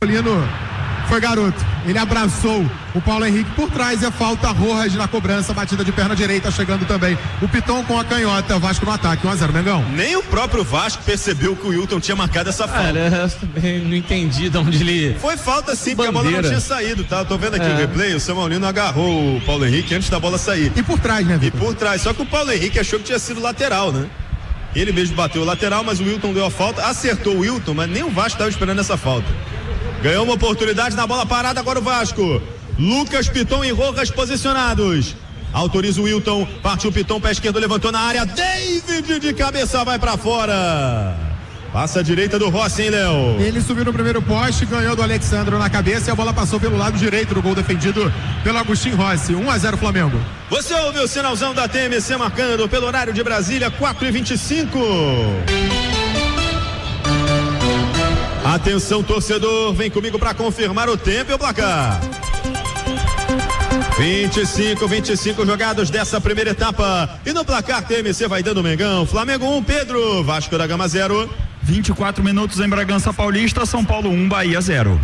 Foi garoto, ele abraçou o Paulo Henrique por trás e a falta. Rojas na cobrança, batida de perna direita, chegando também o Piton com a canhota. Vasco no ataque, 1-0 Mengão. Nem o próprio Vasco percebeu que o Wilton tinha marcado essa falta. Eu também não entendi de onde ele... Foi falta sim, porque a bola não tinha saído, tá? Eu tô vendo aqui o replay, o Samuel Lino agarrou o Paulo Henrique antes da bola sair. E por trás, né, Vitor? E por trás, só que o Paulo Henrique achou que tinha sido lateral, né? Ele mesmo bateu o lateral, mas o Wilton deu a falta, acertou o Wilton, mas nem o Vasco estava esperando essa falta. Ganhou uma oportunidade na bola parada, agora o Vasco. Lucas, Piton e Rojas posicionados. Autoriza o Wilton, partiu o Piton, pé esquerdo, levantou na área. David de cabeça vai pra fora. Passa a direita do Rossi, hein, Léo? Ele subiu no primeiro poste, ganhou do Alexandro na cabeça e a bola passou pelo lado direito do gol defendido pelo Agostinho Rossi. 1-0 Flamengo. Você ouviu o sinalzão da TMC marcando pelo horário de Brasília, 4h25. Atenção, torcedor, vem comigo para confirmar o tempo e o placar. 25 jogados dessa primeira etapa. E no placar TMC vai dando Mengão, Flamengo 1, Pedro, Vasco da Gama 0. 24 minutos em Bragança Paulista, São Paulo 1, Bahia 0.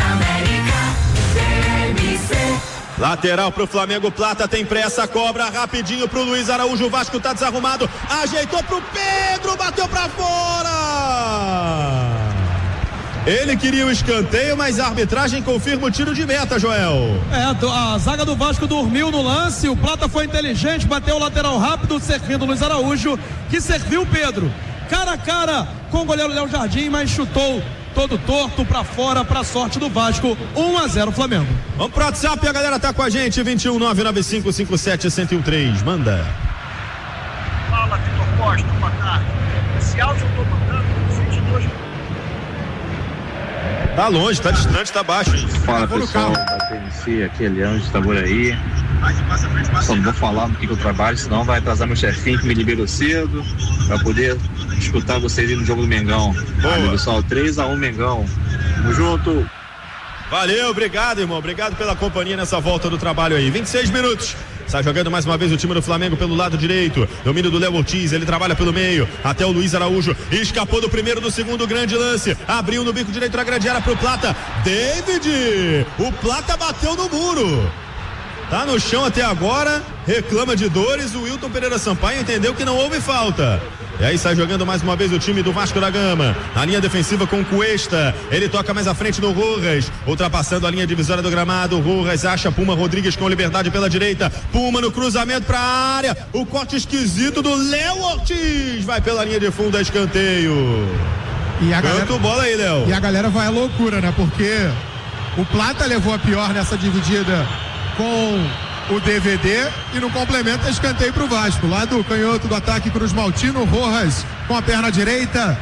Lateral pro Flamengo, Plata tem pressa, cobra rapidinho pro Luiz Araújo, o Vasco tá desarrumado, ajeitou pro Pedro, bateu pra fora. Ele queria o escanteio, mas a arbitragem confirma o tiro de meta, Joel. A zaga do Vasco dormiu no lance, o Plata foi inteligente, bateu o lateral rápido, servindo o Luiz Araújo, que serviu o Pedro. Cara a cara com o goleiro Léo Jardim, mas chutou todo torto pra fora, pra sorte do Vasco. 1-0 Flamengo. Vamos pro WhatsApp, a galera tá com a gente, 21995571013, manda. Fala, Vitor Costa, boa tarde. Esse áudio eu tô mandando 22 minutos. Tá longe, tá distante, tá baixo. Fala pessoal da TNC, aqui é Leandro de Itaboraí. Só não vou falar do que eu trabalho, senão vai atrasar meu chefinho que me liberou cedo, pra poder escutar vocês aí no jogo do Mengão. Valeu, pessoal, 3-1 Mengão. Tamo junto. Valeu, obrigado, irmão. Obrigado pela companhia nessa volta do trabalho aí. 26 minutos. Está jogando mais uma vez o time do Flamengo pelo lado direito. Domínio do Léo Ortiz, ele trabalha pelo meio. Até o Luiz Araújo. Escapou do primeiro, do segundo, grande lance. Abriu no bico direito da grande área pro Plata. David! O Plata bateu no muro. Tá no chão até agora. Reclama de dores. O Wilton Pereira Sampaio entendeu que não houve falta. E aí sai jogando mais uma vez o time do Vasco da Gama. Na linha defensiva com o Cuesta. Ele toca mais à frente no Rojas. Ultrapassando a linha divisória do gramado. Rojas acha Puma Rodrigues com liberdade pela direita. Puma no cruzamento pra área. O corte esquisito do Léo Ortiz. Vai pela linha de fundo, a escanteio. E a galera, bola aí, Léo. E a galera vai à loucura, né? Porque o Plata levou a pior nessa dividida com o DVD e no complemento é escanteio pro Vasco. Lá do canhoto do ataque, Cruz Maltino, Rojas com a perna direita,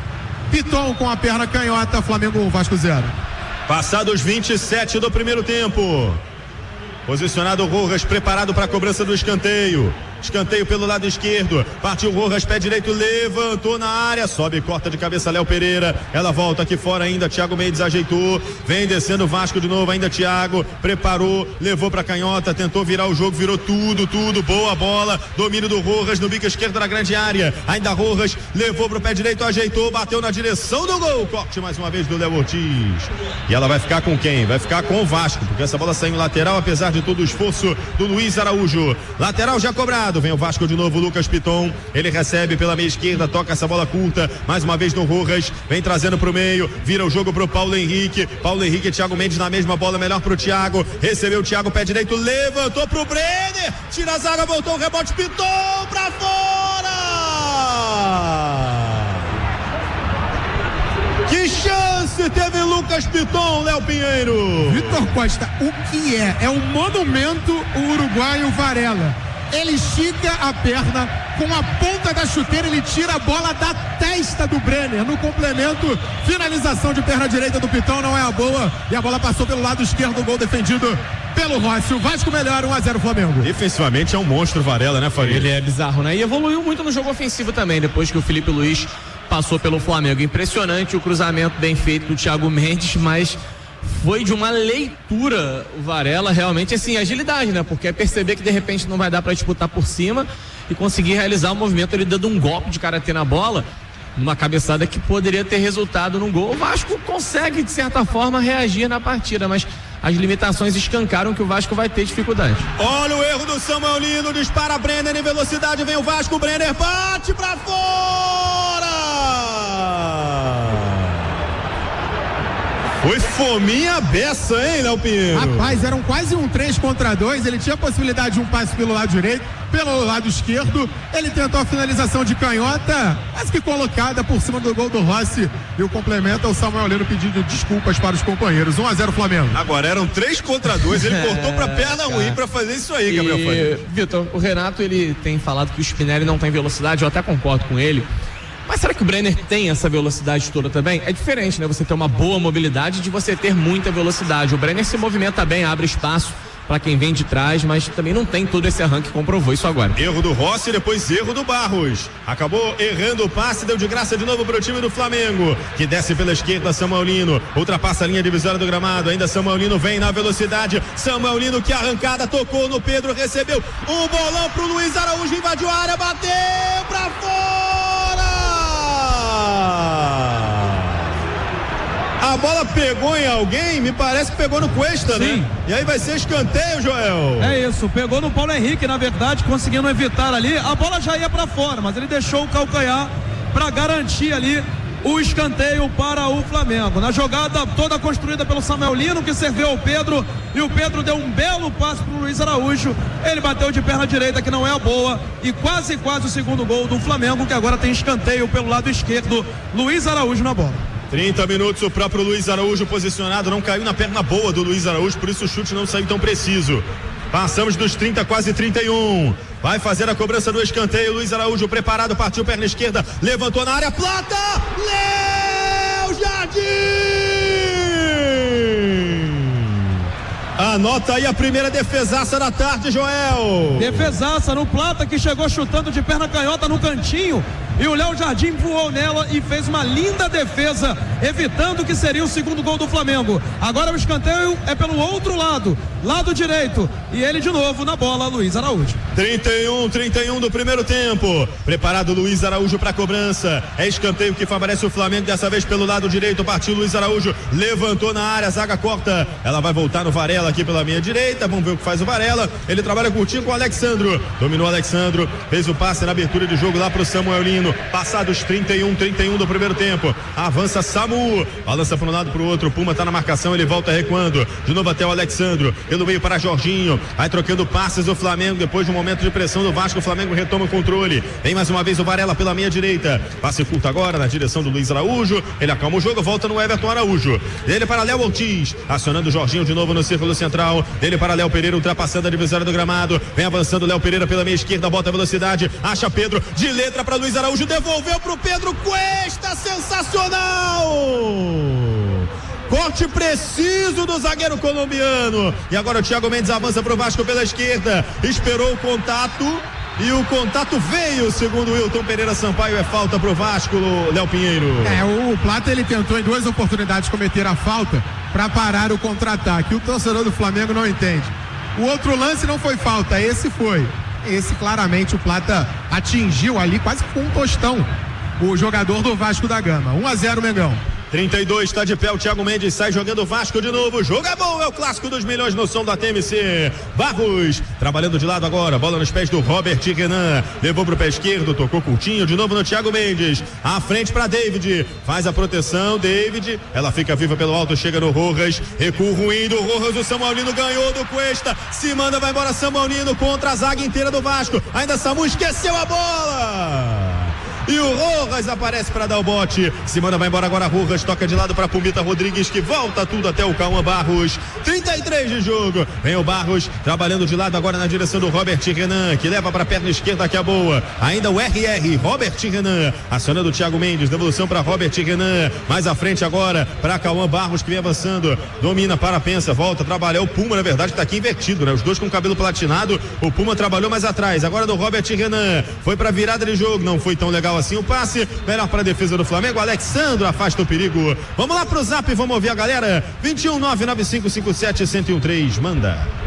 Piton com a perna canhota, Flamengo 1, Vasco 0. Passados 27 do primeiro tempo. Posicionado o Rojas, preparado para a cobrança do escanteio. Escanteio pelo lado esquerdo. Partiu o Rojas, pé direito, levantou na área. Sobe e corta de cabeça Léo Pereira. Ela volta aqui fora ainda. Thiago Mendes ajeitou. Vem descendo o Vasco de novo. Ainda Thiago. Preparou, levou pra canhota. Tentou virar o jogo, virou tudo. Boa bola. Domínio do Rojas no bico esquerdo da grande área. Ainda Rojas levou pro pé direito, ajeitou. Bateu na direção do gol. Corte mais uma vez do Léo Ortiz. E ela vai ficar com quem? Vai ficar com o Vasco. Porque essa bola saiu em lateral, apesar de todo o esforço do Luiz Araújo. Lateral já cobrado. Vem o Vasco de novo, Lucas Piton. Ele recebe pela meia esquerda, toca essa bola curta. Mais uma vez no Rojas. Vem trazendo pro meio. Vira o jogo pro Paulo Henrique. Paulo Henrique e Thiago Mendes na mesma bola. Melhor pro Thiago. Recebeu o Thiago, pé direito. Levantou pro Brenner. Tira a zaga, voltou o rebote. Piton pra fora! Que chance teve Lucas Piton, Léo Pinheiro. Vitor Costa, o que é? É um monumento o uruguaio Varela. Ele estica a perna, com a ponta da chuteira ele tira a bola da testa do Brenner. No complemento, finalização de perna direita do Piton, não é a boa, e a bola passou pelo lado esquerdo, gol defendido pelo Rossi. O Vasco melhor, 1-0 Flamengo. Defensivamente é um monstro Varela, né, Faria? Ele é bizarro, né? E evoluiu muito no jogo ofensivo também, depois que o Felipe Luiz passou pelo Flamengo. Impressionante o cruzamento bem feito do Thiago Mendes, mas foi de uma leitura o Varela, realmente, assim, agilidade, né? Porque é perceber que de repente não vai dar para disputar por cima e conseguir realizar o movimento, ele dando um golpe de karatê na bola. numa cabeçada que poderia ter resultado num gol. O Vasco consegue, de certa forma, reagir na partida, mas as limitações escancaram que o Vasco vai ter dificuldade. Olha o erro do Samuel Lino, dispara Brenner em velocidade, vem o Vasco, Brenner bate pra fora! Foi fominha beça, hein, Léo Pinheiro? Rapaz, eram quase um 3 contra 2, ele tinha a possibilidade de um passe pelo lado direito, pelo lado esquerdo, ele tentou a finalização de canhota, quase que colocada por cima do gol do Rossi, e o complemento é o Samuel Lino pedindo desculpas para os companheiros. 1-0 Flamengo. Agora eram 3 contra 2, ele cortou pra perna ruim pra fazer isso aí, Gabriel Faria. Vitor, o Renato, ele tem falado que o Spinelli não tem velocidade, eu até concordo com ele. Mas será que o Brenner tem essa velocidade toda também? É diferente, né? Você ter uma boa mobilidade de você ter muita velocidade. O Brenner se movimenta bem, abre espaço para quem vem de trás, mas também não tem todo esse arranque que comprovou isso agora. Erro do Rossi, depois erro do Barros. Acabou errando o passe, deu de graça de novo pro time do Flamengo, que desce pela esquerda, Samuel Lino, ultrapassa a linha divisória do gramado, ainda Samuel Lino vem na velocidade, Samuel Lino, que arrancada, tocou no Pedro, recebeu um bolão pro Luiz Araújo, invadiu a área, bateu pra fora! A bola pegou em alguém, me parece que pegou no Cuesta, sim, né? E aí vai ser escanteio, Joel. É isso, pegou no Paulo Henrique, na verdade, conseguindo evitar ali. A bola já ia pra fora, mas ele deixou o calcanhar pra garantir ali o escanteio para o Flamengo. Na jogada toda construída pelo Samuel Lino, que serviu ao Pedro, e o Pedro deu um belo passe pro Luiz Araújo. Ele bateu de perna direita, que não é a boa, e quase o segundo gol do Flamengo, que agora tem escanteio pelo lado esquerdo. Luiz Araújo na bola. 30 minutos, o próprio Luiz Araújo posicionado, não caiu na perna boa do Luiz Araújo, por isso o chute não saiu tão preciso. Passamos dos 30, quase 31. Vai fazer a cobrança do escanteio. Luiz Araújo preparado, partiu perna esquerda, levantou na área, plata, Léo Jardim! Anota aí a primeira defesaça da tarde, Joel. Defesaça no Plata, que chegou chutando de perna canhota no cantinho, e o Léo Jardim voou nela e fez uma linda defesa, evitando que seria o segundo gol do Flamengo. Agora o escanteio é pelo outro lado, lado direito, e ele de novo na bola, Luiz Araújo. 31 do primeiro tempo. Preparado Luiz Araújo para a cobrança. É escanteio que favorece o Flamengo, dessa vez pelo lado direito. Partiu Luiz Araújo, levantou na área, a zaga corta. Ela vai voltar no Varela aqui pela minha direita. Vamos ver o que faz o Varela. Ele trabalha curtinho com o Alexandro. Dominou o Alexandro, fez o passe na abertura de jogo lá pro Samuel Lino. Passados 31 do primeiro tempo. Avança Samu, balança para um lado pro outro. Puma tá na marcação, ele volta recuando. De novo até o Alexandro. Pelo meio para Jorginho. Vai trocando passes o Flamengo. Depois de um momento de pressão do Vasco, o Flamengo retoma o controle. Vem mais uma vez o Varela pela meia direita. Passe curto agora na direção do Luiz Araújo. Ele acalma o jogo, volta no Everton Araújo. Ele para Léo Ortiz. Acionando o Jorginho de novo no círculo central. Ele para Léo Pereira, ultrapassando a divisória do gramado. Vem avançando Léo Pereira pela meia esquerda, bota a velocidade. Acha Pedro, de letra para Luiz Araújo. Devolveu pro Pedro Cuesta. Sensacional! Corte preciso do zagueiro colombiano. E agora o Thiago Mendes avança pro Vasco pela esquerda. Esperou o contato. E o contato veio, segundo o Wilton Pereira Sampaio. É falta pro Vasco, Léo Pinheiro. O Plata, ele tentou em 2 oportunidades cometer a falta para parar o contra-ataque. O torcedor do Flamengo não entende. O outro lance não foi falta, esse foi. Esse claramente o Plata atingiu ali quase com um tostão o jogador do Vasco da Gama. 1-0 Mengão. 32, está de pé o Thiago Mendes, sai jogando o Vasco de novo. Jogo é bom, é o clássico dos milhões no som da TMC. Barros, trabalhando de lado agora, bola nos pés do Robert Renan. Levou pro pé esquerdo, tocou curtinho, de novo no Thiago Mendes. À frente para David, faz a proteção, David. Ela fica viva pelo alto, chega no Rojas. Recuo ruim do Rojas, o Samuel Lino ganhou do Cuesta. Se manda, vai embora Samuel Lino contra a zaga inteira do Vasco. Ainda Samu esqueceu a bola. E o Rojas aparece para dar o bote. Semana vai embora agora. Rojas toca de lado para Pumita Rodrigues, que volta tudo até o Cauã Barros. 33 de jogo. Vem o Barros trabalhando de lado agora na direção do Robert Renan, que leva para a perna esquerda, que é boa. Ainda o RR, Robert Renan, acionando o Thiago Mendes. Devolução para Robert Renan. Mais à frente agora para Cauã Barros, que vem avançando. Domina, para, pensa, volta, trabalha. O Puma, na verdade, está aqui invertido, né? Os dois com cabelo platinado. O Puma trabalhou mais atrás. Agora do Robert Renan. Foi para virada de jogo. Não foi tão legal assim o passe, melhor para a defesa do Flamengo. Alexandro afasta o perigo. Vamos lá pro Zap, vamos ouvir a galera. 21 99557 1013, manda.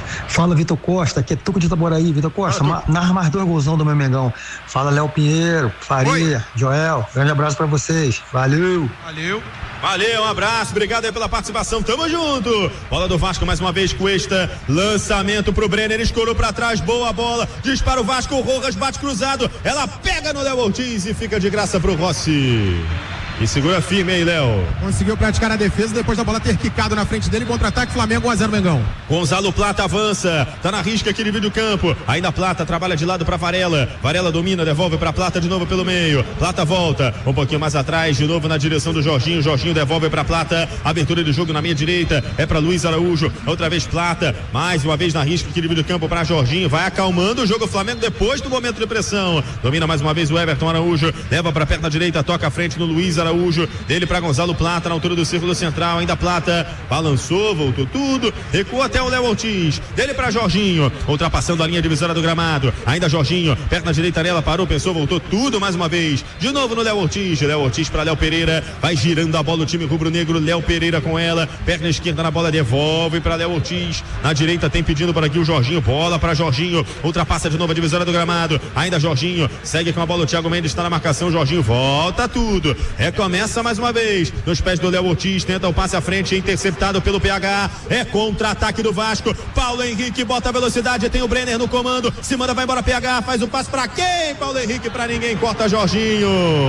Fala, Vitor Costa, aqui é Tuco de Itaboraí. Vitor Costa, narra mais 2 golzão do meu Mengão. Fala, Léo Pinheiro, Faria, Oi. Joel, grande abraço pra vocês. Valeu. Valeu, um abraço, obrigado aí pela participação, tamo junto. Bola do Vasco mais uma vez, Cuesta, lançamento pro Brenner, escorou pra trás, boa bola, dispara o Vasco, o Rojas bate cruzado, ela pega no Léo Ortiz e fica de graça pro Rossi. E segura firme aí, Léo. Conseguiu praticar a defesa depois da bola ter quicado na frente dele. Contra-ataque, Flamengo 1-0 Mengão. Gonzalo Plata avança, tá na risca aqui, divide o campo. Ainda Plata trabalha de lado pra Varela. Varela domina, devolve pra Plata de novo pelo meio. Plata volta, um pouquinho mais atrás, de novo na direção do Jorginho. Jorginho devolve pra Plata. Abertura do jogo na meia direita. É pra Luiz Araújo. Outra vez Plata. Mais uma vez na risca aqui, divide o campo pra Jorginho. Vai acalmando o jogo Flamengo depois do momento de pressão. Domina mais uma vez o Everton Araújo. Leva pra perna direita, toca à frente no Luiz Araújo, dele para Gonzalo Plata na altura do círculo central, ainda Plata balançou, voltou tudo, recuou até o Léo Ortiz, dele para Jorginho, ultrapassando a linha divisória do gramado, ainda Jorginho, perna direita nela, parou, pensou, voltou tudo mais uma vez, de novo no Léo Ortiz para Léo Pereira, vai girando a bola o time rubro-negro, Léo Pereira com ela, perna esquerda na bola, devolve para Léo Ortiz, na direita tem pedindo por aqui o Jorginho, bola para Jorginho, ultrapassa de novo a divisória do gramado, ainda Jorginho, segue com a bola o Thiago Mendes, está na marcação, Jorginho volta tudo, recomeça mais uma vez, nos pés do Léo Ortiz, tenta o passe à frente, interceptado pelo PH, é contra-ataque do Vasco, Paulo Henrique bota a velocidade, tem o Brenner no comando, se manda, vai embora PH, faz o passe pra quem? Paulo Henrique pra ninguém, corta Jorginho.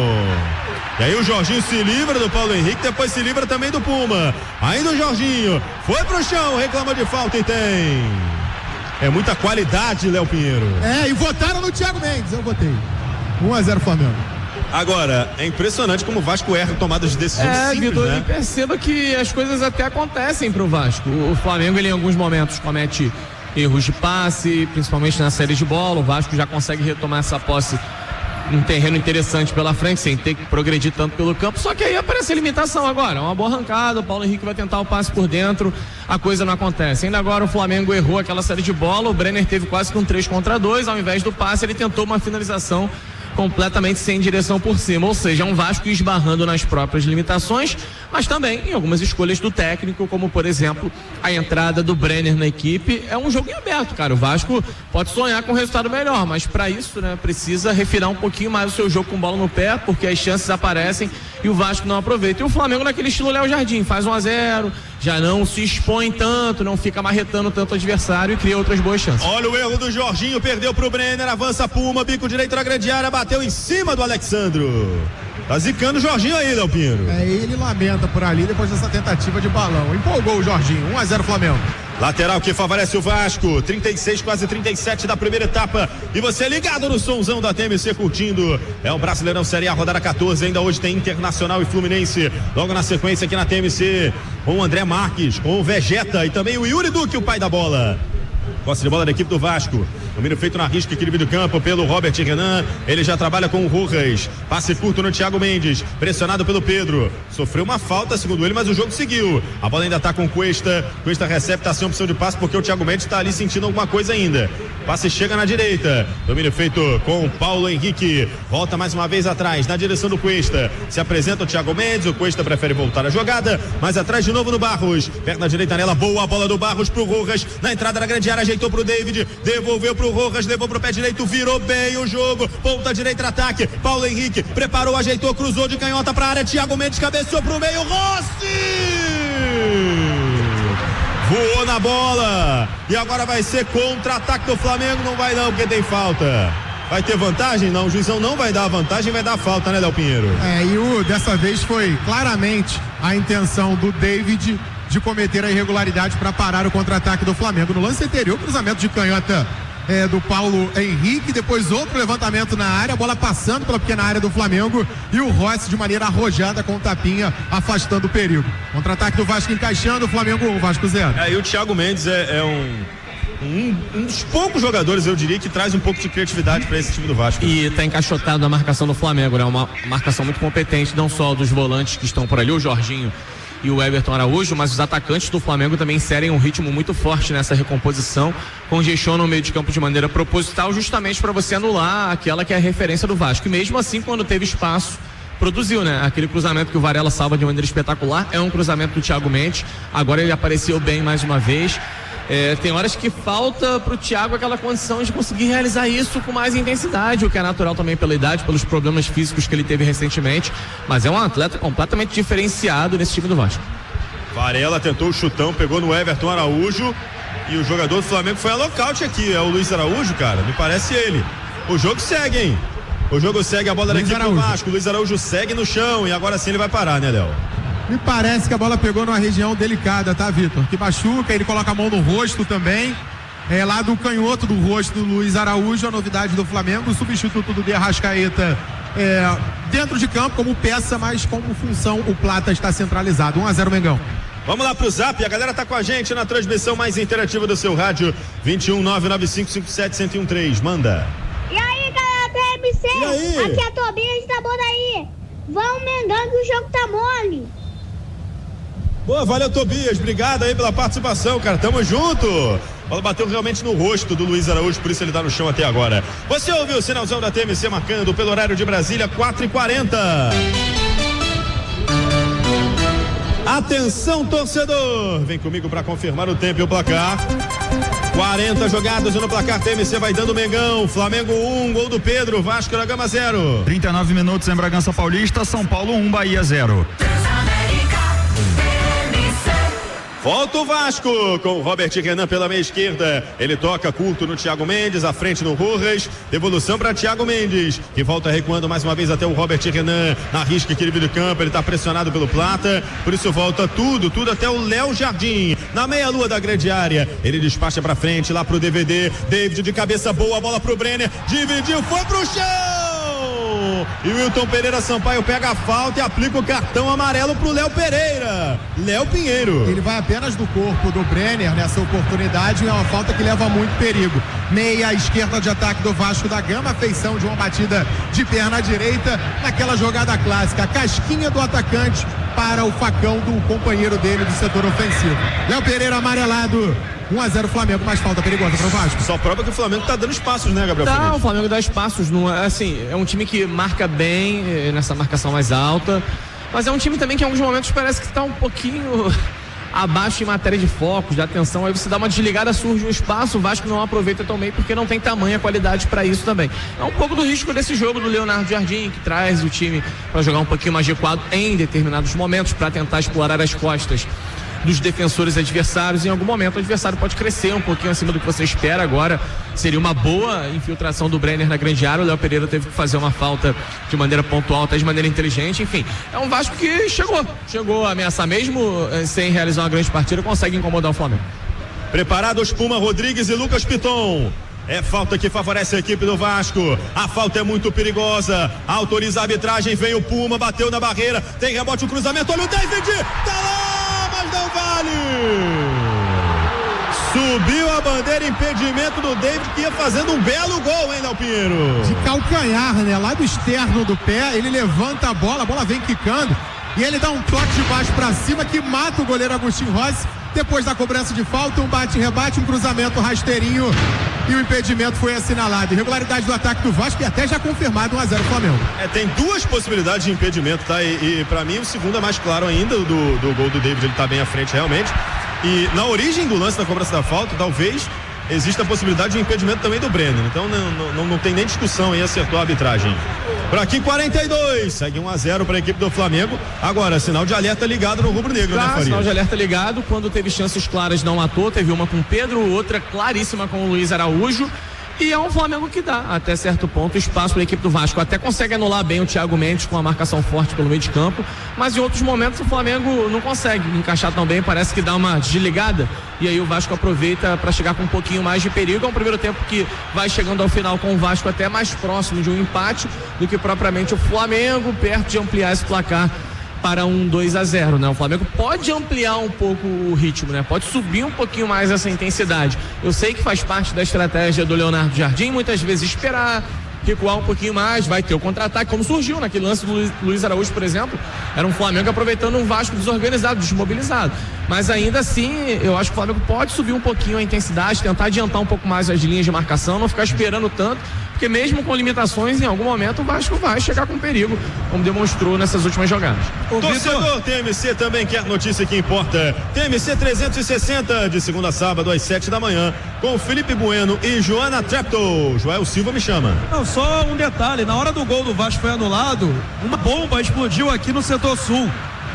E aí o Jorginho se livra do Paulo Henrique, depois se livra também do Puma, ainda o Jorginho, foi pro chão, reclama de falta e tem. É muita qualidade, Léo Pinheiro. E votaram no Thiago Mendes, eu votei. 1-0 Flamengo. Agora, é impressionante como o Vasco erra tomadas de decisão simples, Vitor, né? E perceba que as coisas até acontecem pro Vasco. O Flamengo, ele em alguns momentos comete erros de passe, principalmente na série de bola. O Vasco já consegue retomar essa posse um terreno interessante pela frente, sem ter que progredir tanto pelo campo, só que aí aparece a limitação agora, uma boa arrancada, o Paulo Henrique vai tentar o passe por dentro, a coisa não acontece. Ainda agora o Flamengo errou aquela série de bola, o Brenner teve quase que um 3-2, ao invés do passe ele tentou uma finalização completamente sem direção por cima, ou seja, é um Vasco esbarrando nas próprias limitações, mas também em algumas escolhas do técnico, como por exemplo a entrada do Brenner na equipe. É um jogo em aberto, cara, o Vasco pode sonhar com um resultado melhor, mas para isso, né, precisa refinar um pouquinho mais o seu jogo com bola no pé, porque as chances aparecem e o Vasco não aproveita. E o Flamengo naquele estilo Léo Jardim, faz 1-0, já não se expõe tanto, não fica marretando tanto o adversário e cria outras boas chances. Olha o erro do Jorginho, perdeu pro Brenner, avança Puma, bico direito na grande área, bateu em cima do Alexandro. Tá zicando o Jorginho aí, Léo Pinheiro. Ele lamenta por ali depois dessa tentativa de balão. Empolgou o Jorginho, 1-0 Flamengo. Lateral que favorece o Vasco, 36, quase 37 da primeira etapa. E você ligado no somzão da TMC curtindo. É o Brasileirão Série A, rodada 14. Ainda hoje tem Internacional e Fluminense. Logo na sequência aqui na TMC, com o André Marques, com o Vegeta e também o Yuri Duque, o pai da bola. Posse de bola da equipe do Vasco. Domínio feito na risca aqui do campo pelo Robert Renan. Ele já trabalha com o Rojas. Passe curto no Thiago Mendes. Pressionado pelo Pedro. Sofreu uma falta, segundo ele, mas o jogo seguiu. A bola ainda está com Cuesta. Cuesta recebe, está sem opção de passe porque o Thiago Mendes está ali sentindo alguma coisa ainda. Passe chega na direita. Domínio feito com o Paulo Henrique. Volta mais uma vez atrás, na direção do Cuesta. Se apresenta o Thiago Mendes. O Cuesta prefere voltar a jogada. Mas atrás de novo no Barros. Perna direita nela. Boa a bola do Barros pro Rojas. Na entrada da grande área, ajeitou pro David. Devolveu pro Rojas. Levou pro pé direito. Virou bem o jogo. Ponta direita, ataque. Paulo Henrique preparou, ajeitou, cruzou de canhota pra área. Thiago Mendes cabeceou pro meio. Rossi! Voou na bola. E agora vai ser contra-ataque do Flamengo. Não vai não, porque tem falta. Vai ter vantagem? Não, o juizão não vai dar a vantagem, vai dar a falta, né, Léo Pinheiro? Dessa vez foi claramente a intenção do David de cometer a irregularidade para parar o contra-ataque do Flamengo. No lance anterior, cruzamento de canhota do Paulo Henrique, depois outro levantamento na área, a bola passando pela pequena área do Flamengo e o Rossi de maneira arrojada com o tapinha afastando o perigo. Contra-ataque do Vasco encaixando, o Flamengo 1, Vasco 0. E o Thiago Mendes é um dos poucos jogadores, eu diria, que traz um pouco de criatividade para esse time do Vasco. E tá encaixotado na marcação do Flamengo, né? Uma marcação muito competente, não só dos volantes que estão por ali, o Jorginho e o Everton Araújo, mas os atacantes do Flamengo também inserem um ritmo muito forte nessa recomposição, congestionam no meio de campo de maneira proposital, justamente para você anular aquela que é a referência do Vasco. E mesmo assim, quando teve espaço, produziu, né? Aquele cruzamento que o Varela salva de maneira espetacular, é um cruzamento do Thiago Mendes, agora ele apareceu bem mais uma vez. Tem horas que falta pro Thiago aquela condição de conseguir realizar isso com mais intensidade, o que é natural também pela idade, pelos problemas físicos que ele teve recentemente, mas é um atleta completamente diferenciado nesse time do Vasco. Varela tentou o chutão, pegou no Everton Araújo e o jogador do Flamengo foi a lockout aqui, é o Luiz Araújo, cara, me parece ele. O jogo segue, hein? O jogo segue, a bola da equipe do Vasco, Luiz Araújo segue no chão e agora sim ele vai parar, né, Léo? Me parece que a bola pegou numa região delicada, tá, Vitor? Que machuca, ele coloca a mão no rosto também. Lá do canhoto do rosto do Luiz Araújo, a novidade do Flamengo, o substituto do De Arrascaeta dentro de campo como peça, mas como função o Plata está centralizado. 1-0 Mengão. Vamos lá pro Zap, a galera tá com a gente na transmissão mais interativa do seu rádio, 21995571013, manda. E aí, galera da MC? Aqui é a Tobias de Itaboraí. Vamos Mengão que o jogo tá mole. Boa, valeu, Tobias, obrigado aí pela participação, cara, tamo junto. A bola bateu realmente no rosto do Luiz Araújo, por isso ele tá no chão até agora. Você ouviu o sinalzão da TMC marcando pelo horário de Brasília, 4h40. Atenção, torcedor, vem comigo para confirmar o tempo e o placar. 40 jogadas no placar, TMC vai dando Mengão, Flamengo 1, gol do Pedro, Vasco da Gama 0. 39 minutos em Bragança Paulista, São Paulo 1, Bahia 0. Volta o Vasco com o Robert Renan pela meia esquerda. Ele toca curto no Thiago Mendes, à frente no Rojas. Devolução para Thiago Mendes, que volta recuando mais uma vez até o Robert Renan. Arrisca equilíbrio do campo, ele está pressionado pelo Plata. Por isso volta tudo até o Léo Jardim. Na meia-lua da grande área. Ele despacha para frente, lá pro DVD. David de cabeça boa, bola pro Brenner. Dividiu, foi pro chão! E o Wilton Pereira Sampaio pega a falta e aplica o cartão amarelo pro Léo Pereira. Léo Pinheiro. Ele vai apenas do corpo do Brenner nessa oportunidade, é uma falta que leva muito perigo. Meia esquerda de ataque do Vasco da Gama, feição de uma batida de perna direita, naquela jogada clássica, a casquinha do atacante para o facão do companheiro dele do setor ofensivo. Léo Pereira amarelado. 1-0 Flamengo, mais falta perigosa para o Vasco. Só prova que o Flamengo tá dando espaços, né, Gabriel? O Flamengo dá espaços, é um time que marca bem nessa marcação mais alta, mas é um time também que em alguns momentos parece que tá um pouquinho abaixo em matéria de focos, de atenção, aí você dá uma desligada, surge um espaço, o Vasco não aproveita tão bem porque não tem tamanha qualidade para isso também. É um pouco do risco desse jogo do Leonardo Jardim, que traz o time para jogar um pouquinho mais recuado em determinados momentos, para tentar explorar as costas dos defensores adversários. Em algum momento o adversário pode crescer um pouquinho acima do que você espera. Agora seria uma boa infiltração do Brenner na grande área. O Léo Pereira teve que fazer uma falta de maneira pontual, até de maneira inteligente. Enfim, é um Vasco que chegou a ameaçar, mesmo sem realizar uma grande partida, consegue incomodar o Flamengo. Preparados Puma Rodrigues e Lucas Piton. É falta que favorece a equipe do Vasco. A falta é muito perigosa. Autoriza a arbitragem, vem o Puma, bateu na barreira, tem rebote, o cruzamento, olha o David, tá lá, mas não vale. Subiu a bandeira, impedimento do David, que ia fazendo um belo gol, hein, Léo Pinheiro? De calcanhar, né? Lá do externo do pé, ele levanta a bola vem quicando e ele dá um toque de baixo pra cima que mata o goleiro Agostinho Rossi. Depois da cobrança de falta, um bate-rebate, um cruzamento rasteirinho e o impedimento foi assinalado. Irregularidade do ataque do Vasco e até já confirmado 1-0 Flamengo. Tem duas possibilidades de impedimento, tá? E pra mim o segundo é mais claro ainda, do gol do David, ele tá bem à frente realmente. E na origem do lance da cobrança da falta, talvez existe a possibilidade de impedimento também do Brenner. Então não tem nem discussão aí, acertou a arbitragem. Por aqui 42, segue 1-0 para a equipe do Flamengo. Agora, sinal de alerta ligado no rubro-negro, né, Faria? Sinal de alerta ligado, quando teve chances claras não matou, teve uma com o Pedro, outra claríssima com o Luiz Araújo. E é um Flamengo que dá, até certo ponto, espaço para a equipe do Vasco. Até consegue anular bem o Thiago Mendes com a marcação forte pelo meio de campo, mas em outros momentos o Flamengo não consegue encaixar tão bem, parece que dá uma desligada, e aí o Vasco aproveita para chegar com um pouquinho mais de perigo. É um primeiro tempo que vai chegando ao final com o Vasco até mais próximo de um empate do que propriamente o Flamengo, perto de ampliar esse placar para um 2-0, né? O Flamengo pode ampliar um pouco o ritmo, né? Pode subir um pouquinho mais essa intensidade. Eu sei que faz parte da estratégia do Leonardo Jardim, muitas vezes esperar, recuar um pouquinho mais, vai ter o contra-ataque, como surgiu naquele lance do Luiz Araújo, por exemplo. Era um Flamengo aproveitando um Vasco desorganizado, desmobilizado. Mas ainda assim, eu acho que o Flamengo pode subir um pouquinho a intensidade, tentar adiantar um pouco mais as linhas de marcação, não ficar esperando tanto, porque mesmo com limitações, em algum momento o Vasco vai chegar com perigo, como demonstrou nessas últimas jogadas. O torcedor TMC também quer notícia que importa. TMC 360, de segunda a sábado às 7 da manhã, com Felipe Bueno e Joana Treptow. Joel Silva me chama. Não, só um detalhe, na hora do gol do Vasco foi anulado, uma bomba explodiu aqui no setor sul,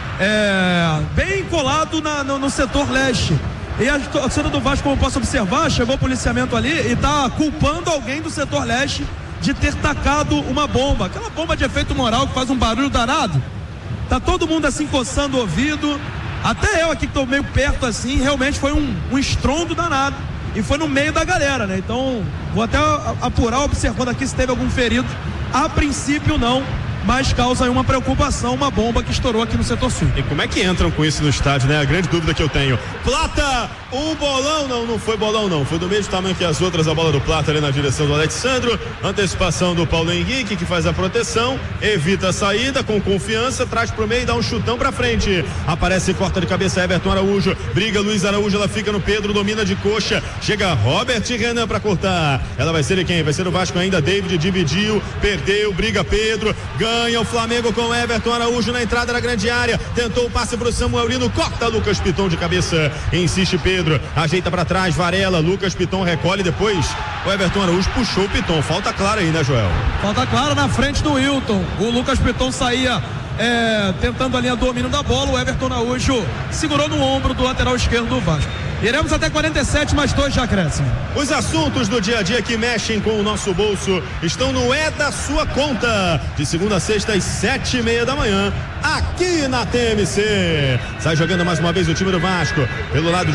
bem colado no setor leste. E a torcida do Vasco, como eu posso observar, chegou o policiamento ali e está culpando alguém do setor leste de ter tacado uma bomba, aquela bomba de efeito moral que faz um barulho danado. Tá todo mundo assim coçando o ouvido, até eu aqui que estou meio perto assim, realmente foi um estrondo danado e foi no meio da galera, né? Então vou até apurar, observando aqui se teve algum ferido. A princípio não, mas causa aí uma preocupação, uma bomba que estourou aqui no setor sul. E como é que entram com isso no estádio, né? A grande dúvida que eu tenho. Plata, um bolão, não foi bolão não, foi do mesmo tamanho que as outras, a bola do Plata ali na direção do Alexandro, antecipação do Paulo Henrique, que faz a proteção, evita a saída com confiança, traz pro meio e dá um chutão pra frente, aparece, corta de cabeça Everton Araújo, briga Luiz Araújo, ela fica no Pedro, domina de coxa, chega Robert Renan pra cortar, ela vai ser de quem? Vai ser o Vasco ainda, David dividiu, perdeu, briga Pedro, ganha o Flamengo com Everton Araújo na entrada da grande área, tentou o passe pro Samuel Lino, corta Lucas Piton de cabeça, insiste Pedro, ajeita pra trás, Varela, Lucas Piton recolhe, depois o Everton Araújo puxou o Piton, falta clara aí, né, Joel? Falta clara na frente do Wilton, o Lucas Piton saía tentando a linha domínio da bola, o Everton Araújo segurou no ombro do lateral esquerdo do Vasco. Iremos até 47, mais 2 de acréscimo. Os assuntos do dia a dia que mexem com o nosso bolso estão no É da Sua Conta, de segunda a sexta às 7:30 da manhã, aqui na TMC. Sai jogando mais uma vez o time do Vasco, pelo lado